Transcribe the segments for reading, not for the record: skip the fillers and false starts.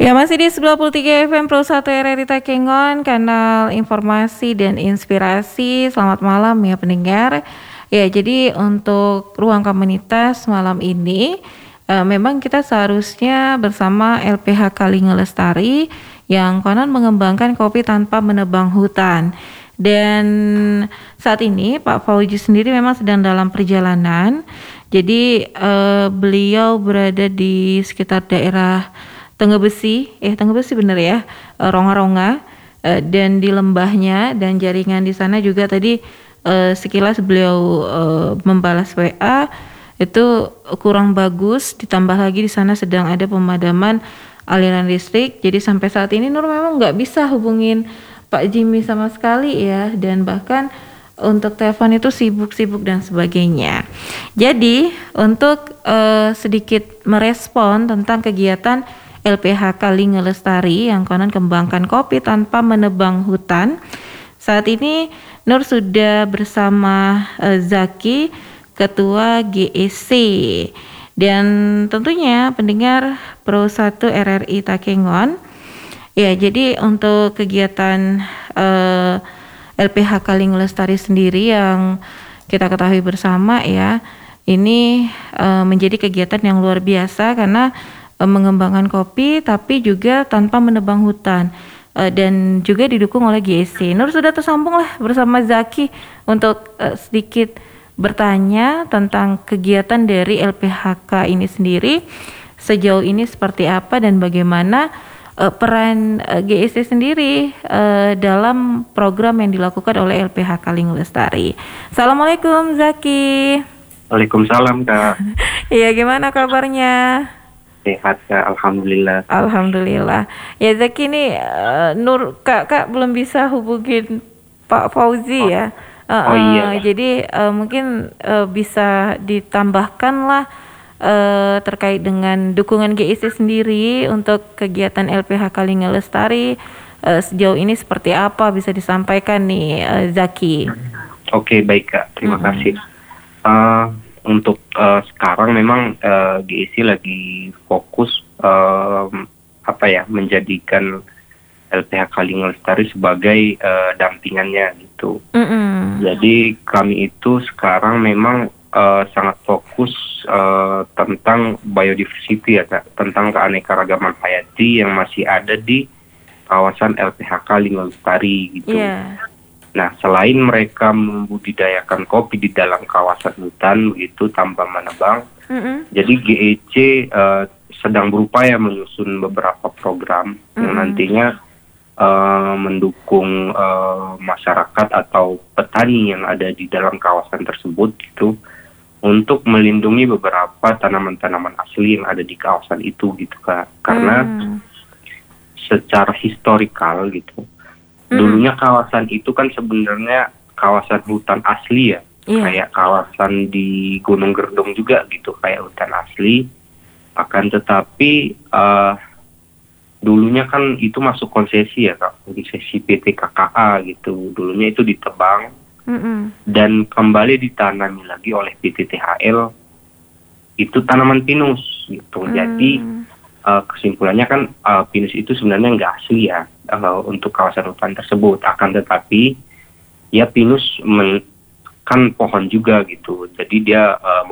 Ya, masih di 93 FM Pro 1 RRI Takengon, kanal informasi dan inspirasi. Selamat malam ya pendengar. Ya, jadi untuk ruang komunitas malam ini memang kita seharusnya bersama LPH Kalinga Lestari yang konon mengembangkan kopi tanpa menebang hutan. Dan saat ini Pak Fauzi sendiri memang sedang dalam perjalanan. Jadi beliau berada di sekitar daerah Tengah Besi bener ya, Ronga-Ronga, dan di lembahnya dan jaringan di sana juga tadi sekilas beliau membalas WA itu kurang bagus, ditambah lagi di sana sedang ada pemadaman aliran listrik, jadi sampai saat ini Nur memang nggak bisa hubungin Pak Jimmy sama sekali ya, dan bahkan untuk telepon itu sibuk-sibuk dan sebagainya. Jadi untuk sedikit merespon tentang kegiatan LPH Kalinga Lestari yang konon kembangkan kopi tanpa menebang hutan. Saat ini Nur sudah bersama Zaki, Ketua GEC. Dan tentunya pendengar Pro 1 RRI Takengon. Ya, jadi untuk kegiatan LPH Kalinga Lestari sendiri yang kita ketahui bersama ya, ini menjadi kegiatan yang luar biasa karena mengembangkan kopi tapi juga tanpa menebang hutan dan juga didukung oleh GEC. Nur sudah tersambung lah bersama Zaki untuk sedikit bertanya tentang kegiatan dari LPHK ini sendiri sejauh ini seperti apa dan bagaimana peran GEC sendiri dalam program yang dilakukan oleh LPH Kalinga Lestari. Assalamualaikum Zaki. Waalaikumsalam Kak. Iya, gimana kabarnya? Sehat Kak, Alhamdulillah. Alhamdulillah. Ya Zaki ini Nur kak belum bisa hubungin Pak Fauzi ya. Iya. Jadi mungkin bisa ditambahkan lah terkait dengan dukungan GIC sendiri untuk kegiatan LPH Kalinga Lestari sejauh ini seperti apa, bisa disampaikan nih Zaki. Oke, baik Kak, terima kasih. Untuk sekarang memang GEC lagi fokus menjadikan LPH Kalinga Lestari sebagai dampingannya gitu. Jadi kami itu sekarang memang sangat fokus tentang biodiversity ya Kak, tentang keanekaragaman hayati yang masih ada di kawasan LPH Kalinga Lestari gitu. Nah, selain mereka membudidayakan kopi di dalam kawasan hutan begitu tanpa menebang, jadi GEC sedang berupaya menyusun beberapa program yang nantinya mendukung masyarakat atau petani yang ada di dalam kawasan tersebut gitu untuk melindungi beberapa tanaman-tanaman asli yang ada di kawasan itu gitu Kak. Karena secara historikal gitu, dulunya kawasan itu kan sebenarnya kawasan hutan asli ya, kayak kawasan di Gunung Gerdong juga gitu, kayak hutan asli. Akan tetapi dulunya kan itu masuk konsesi ya Kak, konsesi PT KKA gitu. Dulunya itu ditebang dan kembali ditanami lagi oleh PT THL, itu tanaman pinus gitu. Jadi kesimpulannya kan pinus itu sebenarnya nggak asli ya untuk kawasan hutan tersebut. Akan tetapi ya pinus kan pohon juga gitu, jadi dia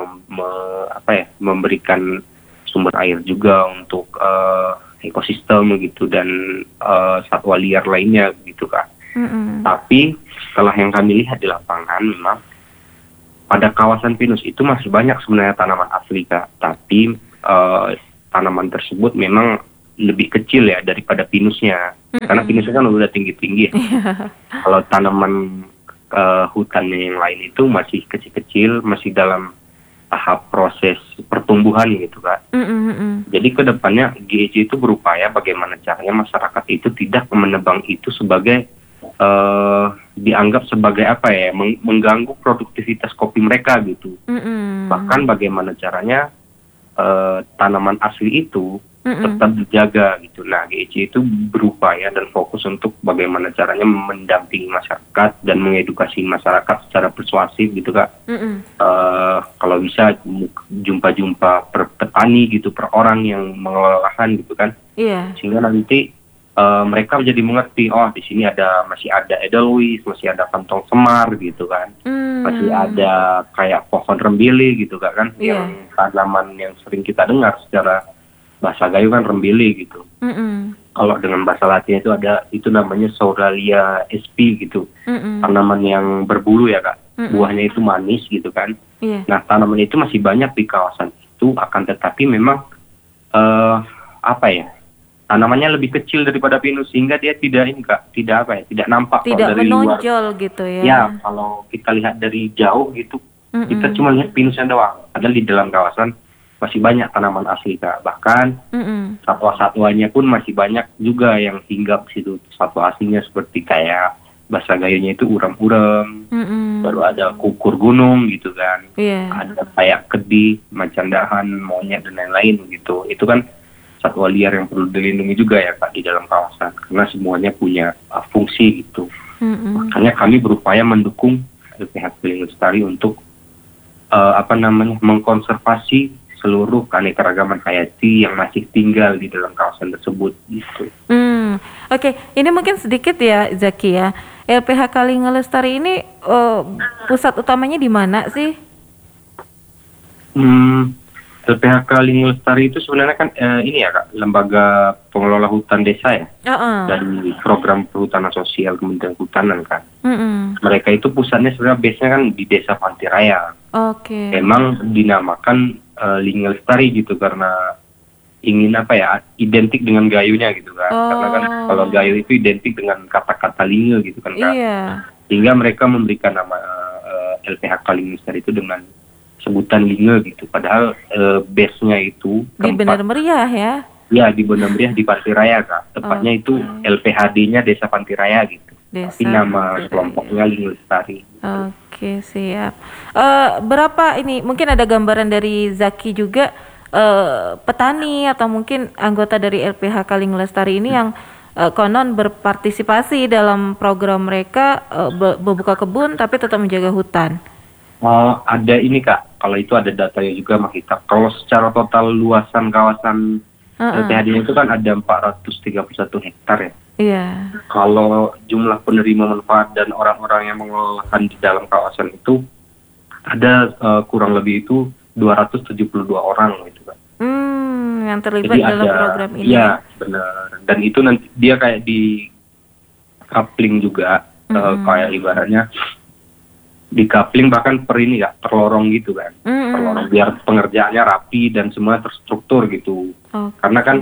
memberikan sumber air juga untuk ekosistem gitu dan satwa liar lainnya gitu Kak. Tapi setelah yang kami lihat di lapangan, memang pada kawasan pinus itu masih banyak sebenarnya tanaman asli Kak, tapi tanaman tersebut memang lebih kecil ya daripada pinusnya, karena pinusnya kan udah tinggi-tinggi ya. Kalau tanaman hutannya yang lain itu masih kecil-kecil, masih dalam tahap proses pertumbuhan gitu Kak. Jadi kedepannya GEC itu berupaya bagaimana caranya masyarakat itu tidak menebang itu sebagai dianggap sebagai mengganggu produktivitas kopi mereka gitu. Bahkan bagaimana caranya tanaman asli itu tetap dijaga gitu. Nah, GEC itu berupaya dan fokus untuk bagaimana caranya mendampingi masyarakat dan mengedukasi masyarakat secara persuasif gitu Kak. Kalau bisa jumpa-jumpa per petani gitu, per orang yang mengelola lahan gitu kan, Iya. Sehingga nanti mereka jadi mengerti, oh di sini masih ada edelweiss, masih ada kantong semar gitu kan, masih ada kayak pohon rembili gitu kan, yang tanaman yang sering kita dengar secara bahasa Gayo kan rembili gitu. Kalau dengan bahasa Latin itu namanya Soralia sp gitu, tanaman yang berbulu ya Kak, buahnya itu manis gitu kan. Nah tanaman itu masih banyak di kawasan itu, akan tetapi memang tanamannya lebih kecil daripada pinus, sehingga dia tidak nampak, tidak dari menonjol luar. gitu ya. Ya, kalau kita lihat dari jauh gitu, kita cuma lihat pinusnya doang. Padahal di dalam kawasan masih banyak tanaman asli Kak. Bahkan satwa-satwanya pun masih banyak juga yang hinggap situ. Satwa aslinya seperti kayak bahasa Gayonya itu uram-uram, baru ada kukur gunung gitu kan. Ada kayak kedi, macan dahan, monyet dan lain-lain gitu. Itu kan satwa liar yang perlu dilindungi juga ya Kak di dalam kawasan, karena semuanya punya fungsi itu. Makanya kami berupaya mendukung LPH Kaliling Lestari untuk mengkonservasi seluruh keanekaragaman hayati yang masih tinggal di dalam kawasan tersebut gitu. Oke. Ini mungkin sedikit ya Zaki ya, LPH Kaliling Lestari ini pusat utamanya di mana sih? LPH Kaliling Lestari itu sebenarnya kan ini ya Kak, lembaga pengelola hutan desa ya, dan program perhutanan sosial Kementerian Kehutanan kan. Mereka itu pusatnya sebenarnya base-nya kan di Desa Pantiraya. Emang dinamakan Ling Lestari gitu karena ingin identik dengan Gayonya gitu kan. Karena kan kalau Gayo itu identik dengan kata-kata linge gitu kan Kak. Sehingga mereka memberikan nama LPH Kaliling Lestari itu dengan sebutan linge gitu, padahal base-nya itu di Benar Meriah ya? Ya, di Benar Meriah di Pantiraya Kak. Tepatnya itu LPHD-nya Desa Pantiraya gitu. Tapi nama kelompoknya Ling Lestari. Oke, siap. Berapa ini? Mungkin ada gambaran dari Zaki juga, petani atau mungkin anggota dari LPH Kaliling Lestari ini yang konon berpartisipasi dalam program mereka membuka kebun tapi tetap menjaga hutan. Ada ini Kak, kalau itu ada datanya juga sama kita. Kalau secara total luasan kawasan LPHD itu kan ada 431 hektar ya. Kalau jumlah penerima manfaat dan orang-orang yang mengelola lahan di dalam kawasan itu ada kurang lebih itu 272 orang gitu Kak. Yang terlibat dalam program ini. Iya, benar. Dan itu nanti dia kayak di coupling juga, kayak ibaratnya di coupling bahkan per lorong gitu kan, per lorong biar pengerjaannya rapi dan semua terstruktur gitu. Karena kan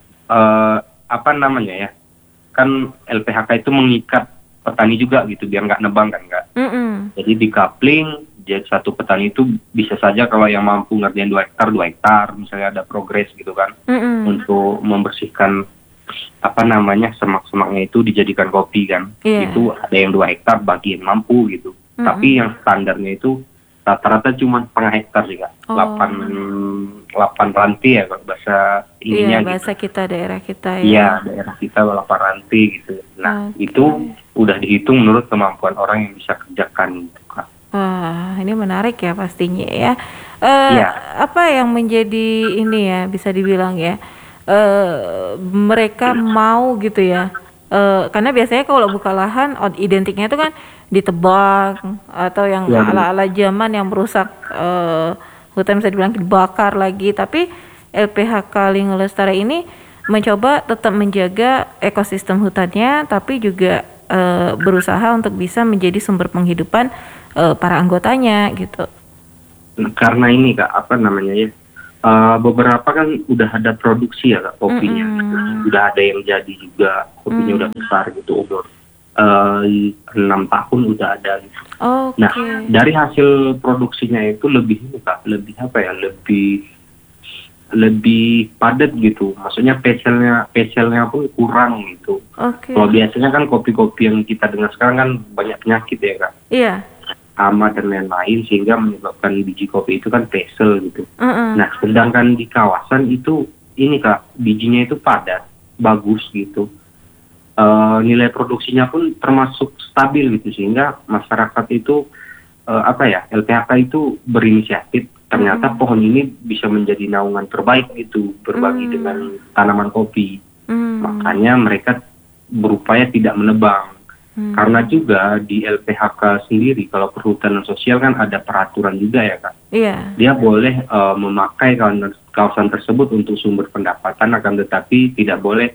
kan LPHK itu mengikat petani juga gitu biar nggak nebang kan Kak. Jadi di coupling, jadi satu petani itu bisa saja kalau yang mampu ngerjain 2 hektar misalnya ada progres gitu kan, untuk membersihkan semak-semaknya itu dijadikan kopi kan. Itu ada yang 2 hektar bagi yang mampu gitu. Tapi yang standarnya itu rata-rata cuma setengah hektar sih Kak. 8 rantai ya kalau bahasa ininya bahasa gitu. kita, daerah kita ya. Iya, daerah kita 8 rantai gitu. Nah, itu udah dihitung menurut kemampuan orang yang bisa kerjakan gitu Kak. Wah, ini menarik ya pastinya ya. Apa yang menjadi ini ya, bisa dibilang ya, mereka mau gitu ya, karena biasanya kalau buka lahan identiknya itu kan ditebang atau yang ala-ala zaman yang merusak hutan, bisa dibilang dibakar lagi. Tapi LPH Kaliling Lestari ini mencoba tetap menjaga ekosistem hutannya, tapi juga berusaha untuk bisa menjadi sumber penghidupan para anggotanya gitu. Karena ini Kak, beberapa kan udah ada produksi ya Kak kopinya. Udah ada yang jadi juga, kopinya udah besar gitu, umur 6 tahun udah ada gitu. Nah, dari hasil produksinya itu lebih padat gitu. Maksudnya pecelnya pun kurang gitu. Kalau biasanya kan kopi-kopi yang kita dengar sekarang kan banyak penyakit ya Kak. Hama dan lain-lain, sehingga menyebabkan biji kopi itu kan pesel gitu. Nah, sedangkan di kawasan itu ini Kak, bijinya itu padat, bagus gitu. Nilai produksinya pun termasuk stabil gitu, sehingga masyarakat itu LPHK itu berinisiatif. Ternyata pohon ini bisa menjadi naungan terbaik gitu, berbagi dengan tanaman kopi. Makanya mereka berupaya tidak menebang. Karena juga di LPHK sendiri, kalau perhutanan sosial kan ada peraturan juga ya Kak. Iya. Dia boleh memakai kawasan tersebut untuk sumber pendapatan, akan tetapi tidak boleh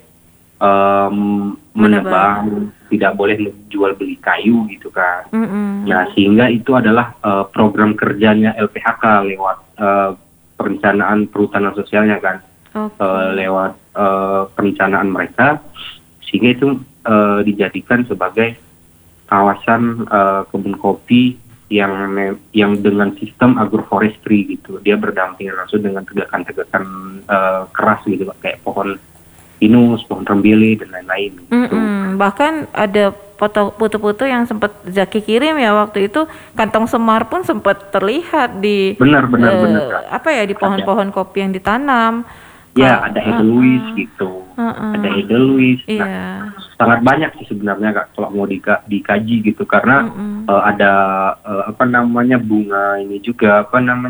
menebang, tidak boleh menjual beli kayu gitu kan. Nah, sehingga itu adalah program kerjanya LPHK lewat perencanaan perhutanan sosialnya kan. Lewat perencanaan mereka, sehingga itu dijadikan sebagai kawasan kebun kopi yang dengan sistem agroforestry gitu. Dia berdampingan langsung dengan tegakan-tegakan keras gitu, kayak pohon pinus, pohon rembele dan lain-lain. Gitu. Bahkan ada foto-foto yang sempat Zaki kirim ya waktu itu, kantong semar pun sempat terlihat di benar. di pohon-pohon kopi yang ditanam. Ya, ada Edelweiss gitu. Ada Edelweiss. Iya. Nah, sangat banyak sih sebenarnya Kak kalau mau dikaji gitu, karena ada bunga ini juga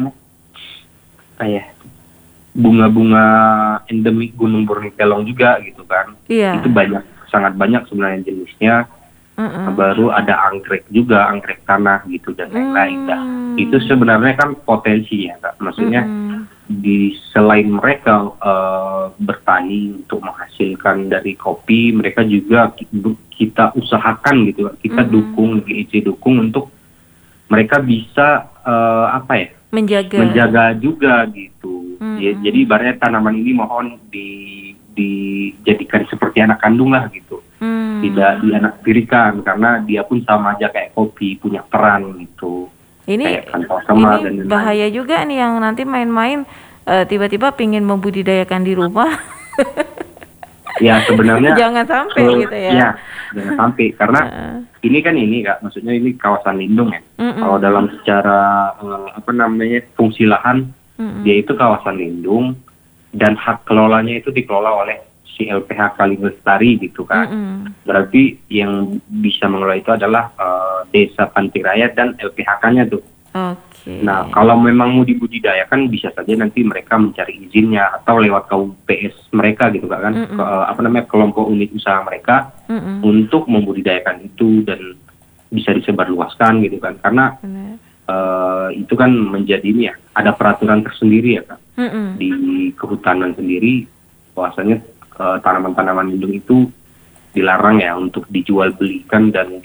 bunga-bunga endemik Gunung Borneo juga gitu kan. Iya. Itu sangat banyak sebenarnya jenisnya. Baru ada anggrek juga, anggrek tanah gitu dan lain-lain. Nah, itu sebenarnya kan potensi ya Kak. Maksudnya selain mereka bertani untuk menghasilkan dari kopi, mereka juga kita usahakan gitu, kita dukung untuk mereka bisa menjaga juga gitu. Jadi ibaratnya tanaman ini mohon dijadikan seperti anak kandung lah gitu, tidak dianaktirikan, karena dia pun sama aja kayak kopi, punya peran gitu. Ini bahaya juga nih yang nanti main-main tiba-tiba pingin membudidayakan di rumah. Ya sebenarnya jangan sampai gitu ya. Ya jangan sampai, karena ini Kak, maksudnya ini kawasan lindung ya. Kalau dalam secara fungsi lahan, dia itu kawasan lindung dan hak kelolanya itu dikelola oleh si LPHK Lestari gitu kan. Berarti yang bisa mengelola itu adalah Desa Pantiraya dan LPHK-nya tuh. Nah, kalau memang mau dibudidayakan bisa saja nanti mereka mencari izinnya atau lewat KUPS mereka gitu kan, kelompok unit usaha mereka untuk membudidayakan itu dan bisa disebarluaskan gitu kan, karena itu kan menjadi ini ya, ada peraturan tersendiri ya Kak. Di kehutanan sendiri bahwasanya tanaman-tanaman lindung itu dilarang ya untuk dijual belikan dan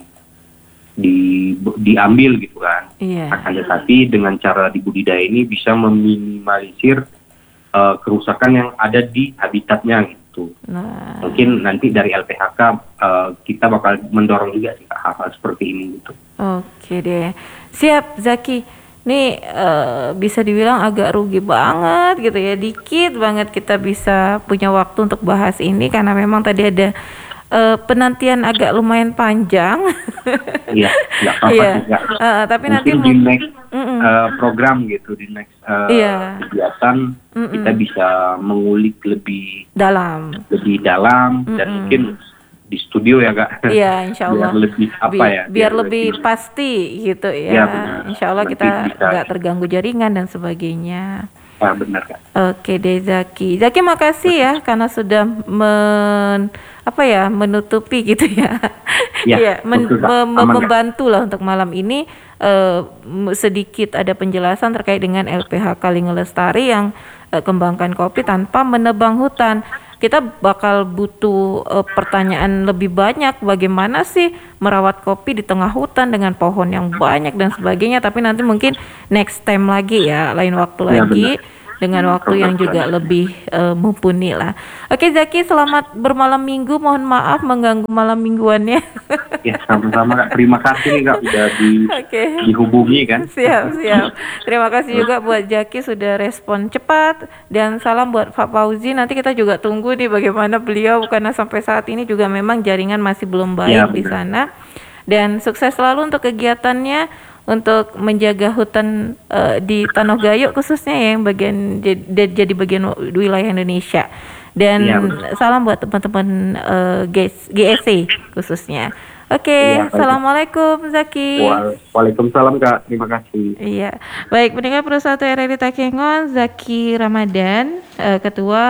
diambil gitu kan. Akan tetapi dengan cara dibudidaya ini bisa meminimalisir kerusakan yang ada di habitatnya gitu. Mungkin nanti dari LPHK kita bakal mendorong juga sih hal-hal seperti ini gitu. Oke deh, siap Zaki. Nih bisa dibilang agak rugi banget gitu ya, dikit banget kita bisa punya waktu untuk bahas ini karena memang tadi ada penantian agak lumayan panjang. Iya, nggak apa-apa. Tapi nanti di next program gitu, di next kegiatan kita bisa mengulik lebih dalam dan mungkin di studio ya Kak. Iya, insya Allah. Biar lebih pasti gitu ya. Insya Allah kita nggak terganggu jaringan dan sebagainya. Benar Kak. Oke deh Zaki. Zaki makasih ya karena sudah menutupi gitu ya. Membantu lah untuk malam ini sedikit ada penjelasan terkait dengan LPHK Linggalestari yang kembangkan kopi tanpa menebang hutan. Kita bakal butuh pertanyaan lebih banyak, bagaimana sih merawat kopi di tengah hutan dengan pohon yang banyak dan sebagainya, tapi nanti mungkin next time lagi ya, lain waktu lagi. Dengan waktu yang juga lebih mumpuni lah. Oke Zaki, selamat bermalam minggu. Mohon maaf mengganggu malam mingguannya. Ya sama-sama Kak. Terima kasih nih Kak udah dihubungi kan. Siap. Terima kasih juga buat Zaki sudah respon cepat, dan salam buat Pak Fauzi. Nanti kita juga tunggu nih bagaimana beliau, karena sampai saat ini juga memang jaringan masih belum baik di sana. Dan sukses selalu untuk kegiatannya untuk menjaga hutan di Tanoh Gayo khususnya ya, yang jadi bagian wilayah Indonesia. Dan salam buat teman-teman GSC khususnya. Oke, assalamualaikum Zaki. Waalaikumsalam Kak, terima kasih. Iya, baik, pendengar Pro 1 RRI Takengon, Zaki Ramadan, Ketua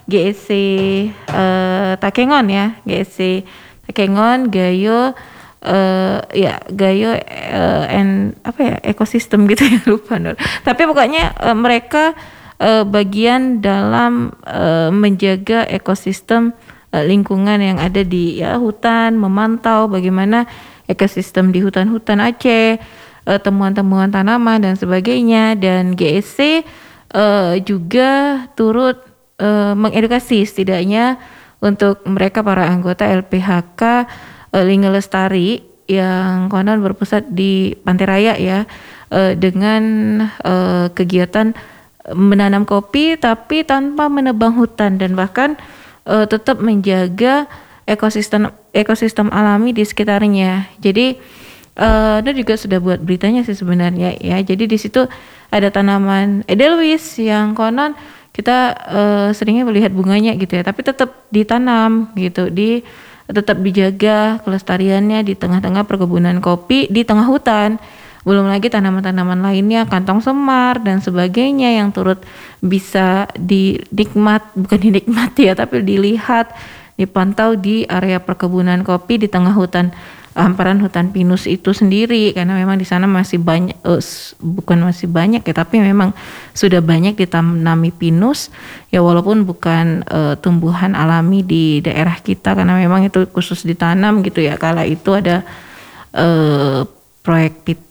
GSC Takengon ya, GSC Takengon, Gayo Gayo ekosistem gitu ya, lupa Nur. Tapi pokoknya mereka bagian dalam menjaga ekosistem lingkungan yang ada di hutan, memantau bagaimana ekosistem di hutan-hutan Aceh, temuan-temuan tanaman dan sebagainya. Dan GSC juga turut mengedukasi setidaknya untuk mereka para anggota LPHK Linga Lestari yang konon berpusat di Pantai Raya ya, dengan kegiatan menanam kopi tapi tanpa menebang hutan dan bahkan tetap menjaga ekosistem alami di sekitarnya. Jadi Nur juga sudah buat beritanya sih sebenarnya ya. Jadi di situ ada tanaman Edelweiss yang konon kita seringnya melihat bunganya gitu ya, tapi tetap ditanam gitu, tetap dijaga kelestariannya di tengah-tengah perkebunan kopi di tengah hutan. Belum lagi tanaman-tanaman lainnya, kantong semar dan sebagainya yang turut bisa bukan dinikmati ya, tapi dilihat, dipantau di area perkebunan kopi di tengah hutan, hamparan hutan pinus itu sendiri, karena memang di sana masih banyak, ya, tapi memang sudah banyak ditanami pinus ya, walaupun bukan tumbuhan alami di daerah kita, karena memang itu khusus ditanam gitu ya. Kala itu ada proyek PT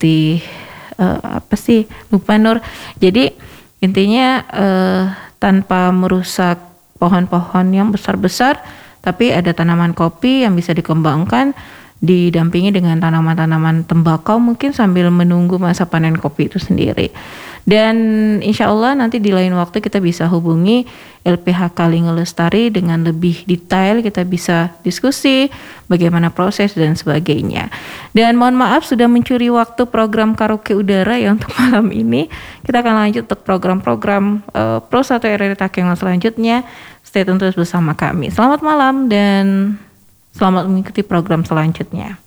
lupa Nur. Jadi intinya tanpa merusak pohon-pohon yang besar-besar, tapi ada tanaman kopi yang bisa dikembangkan didampingi dengan tanaman-tanaman tembakau mungkin sambil menunggu masa panen kopi itu sendiri. Dan insya Allah nanti di lain waktu kita bisa hubungi LPHK Linga Lestari dengan lebih detail, kita bisa diskusi bagaimana proses dan sebagainya. Dan mohon maaf sudah mencuri waktu program Karaoke Udara ya untuk malam ini. Kita akan lanjut untuk program-program Pro 1 RRI Takengon selanjutnya. Stay tune terus bersama kami. Selamat malam dan selamat mengikuti program selanjutnya.